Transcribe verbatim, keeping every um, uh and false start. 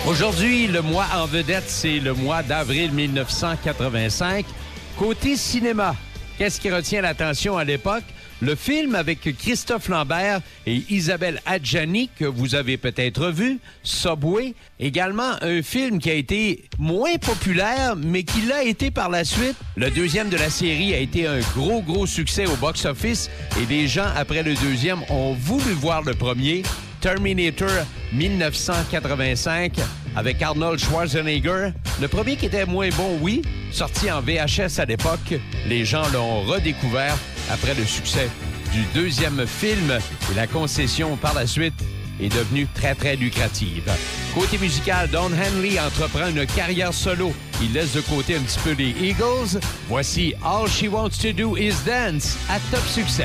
Aujourd'hui, le mois en vedette, c'est le mois d'avril mille neuf cent quatre-vingt-cinq. Côté cinéma, qu'est-ce qui retient l'attention à l'époque? Le film avec Christophe Lambert et Isabelle Adjani, que vous avez peut-être vu, Subway. Également, un film qui a été moins populaire, mais qui l'a été par la suite. Le deuxième de la série a été un gros, gros succès au box-office et les gens, après le deuxième, ont voulu voir le premier. Terminator mille neuf cent quatre-vingt-cinq avec Arnold Schwarzenegger. Le premier qui était moins bon, oui, sorti en V H S à l'époque. Les gens l'ont redécouvert après le succès du deuxième film et la concession par la suite est devenue très, très lucrative. Côté musical, Don Henley entreprend une carrière solo. Il laisse de côté un petit peu les Eagles. Voici All She Wants to Do Is Dance à top succès.